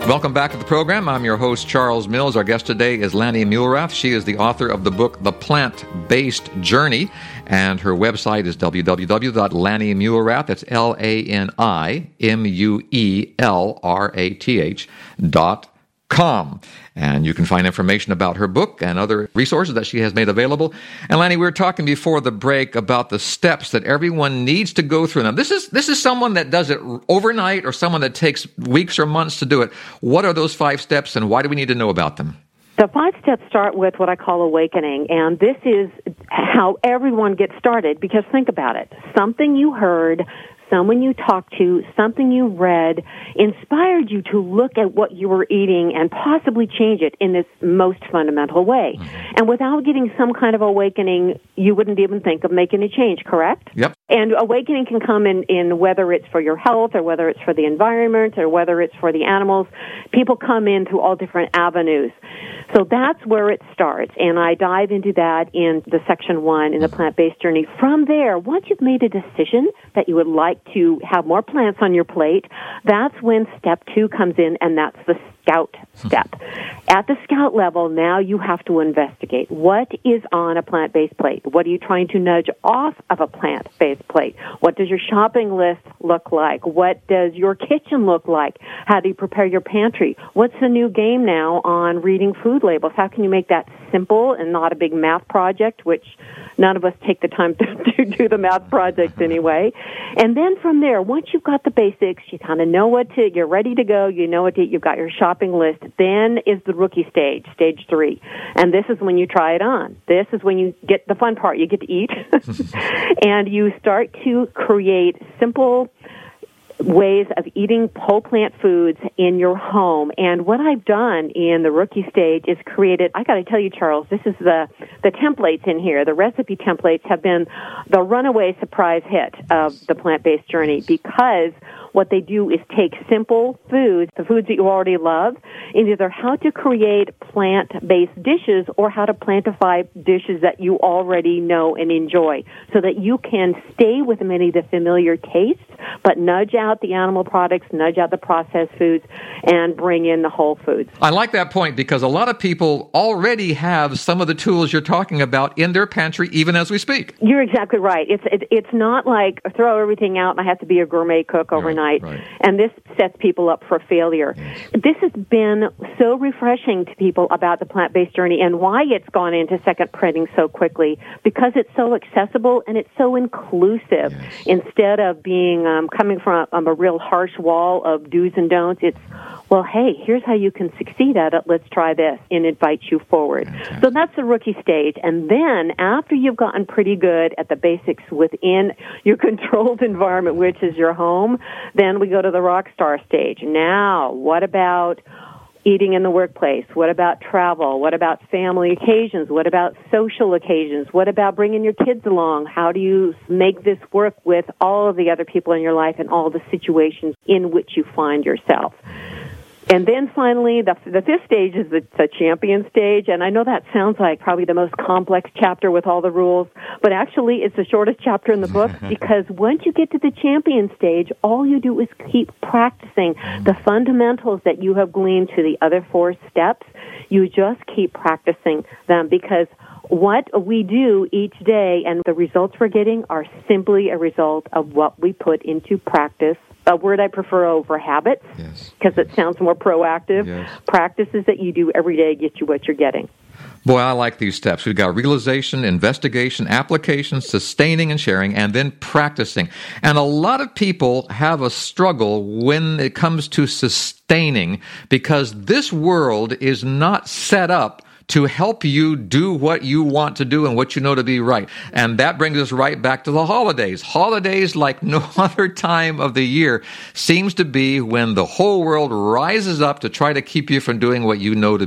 Welcome back to the program. I'm your host, Charles Mills. Our guest today is Lani Muhlrath. She is the author of the book, The Plant-Based Journey, and her website is www.lanimuhlrath. That's LANIMUELRATH.com. And you can find information about her book and other resources that she has made available. And Lani, we were talking before the break about the steps that everyone needs to go through. Now, this is someone that does it overnight or someone that takes weeks or months to do it. What are those 5 steps, and why do we need to know about them? The 5 steps start with what I call awakening, and this is how everyone gets started, because think about it. Something you heard, someone you talked to, something you read, inspired you to look at what you were eating and possibly change it in this most fundamental way. Mm-hmm. And without getting some kind of awakening, you wouldn't even think of making a change, correct? Yep. And awakening can come in whether it's for your health or whether it's for the environment or whether it's for the animals. People come in through all different avenues. So that's where it starts, and I dive into that in the section 1 in the plant-based journey. From there, once you've made a decision that you would like to have more plants on your plate, that's when step 2 comes in, and that's the scout step. At the scout level, now you have to investigate what is on a plant-based plate. What are you trying to nudge off of a plant-based plate? What does your shopping list look like? What does your kitchen look like? How do you prepare your pantry? What's the new game now on reading food labels? How can you make that simple and not a big math project, which none of us take the time to do the math project anyway. And then from there, once you've got the basics, you kind of know you're ready to go, you know what to eat, you've got your shopping list, then is the rookie stage, stage 3. And this is when you try it on. This is when you get the fun part. You get to eat. And you start to create simple ways of eating whole plant foods in your home. And what I've done in the rookie stage is created, I got to tell you, Charles, this is the templates in here. The recipe templates have been the runaway surprise hit of the plant-based journey, because what they do is take simple foods, the foods that you already love, and either how to create plant-based dishes or how to plantify dishes that you already know and enjoy, so that you can stay with many of the familiar tastes, but nudge out the animal products, nudge out the processed foods, and bring in the whole foods. I like that point, because a lot of people already have some of the tools you're talking about in their pantry, even as we speak. You're exactly right. It's not like throw everything out and I have to be a gourmet cook overnight. Right. And this sets people up for failure. Yes. This has been so refreshing to people about the plant-based journey, and why it's gone into second printing so quickly, because it's so accessible and it's so inclusive. Yes. Instead of being coming from a real harsh wall of do's and don'ts, it's, well, hey, here's how you can succeed at it. Let's try this, and invite you forward. Fantastic. So that's the rookie stage. And then after you've gotten pretty good at the basics within your controlled environment, which is your home, then we go to the rock star stage. Now, what about eating in the workplace? What about travel? What about family occasions? What about social occasions? What about bringing your kids along? How do you make this work with all of the other people in your life and all the situations in which you find yourself? And then finally, the 5th stage is the champion stage, and I know that sounds like probably the most complex chapter with all the rules, but actually it's the shortest chapter in the book, because once you get to the champion stage, all you do is keep practicing the fundamentals that you have gleaned to the other 4 steps. You just keep practicing them, because what we do each day and the results we're getting are simply a result of what we put into practice. A word I prefer over habits, because it sounds more proactive. Yes. Practices that you do every day get you what you're getting. Boy, I like these steps. We've got realization, investigation, application, sustaining and sharing, and then practicing. And a lot of people have a struggle when it comes to sustaining, because this world is not set up to help you do what you want to do and what you know to be right. And that brings us right back to the holidays. Holidays, like no other time of the year, seems to be when the whole world rises up to try to keep you from doing what you know to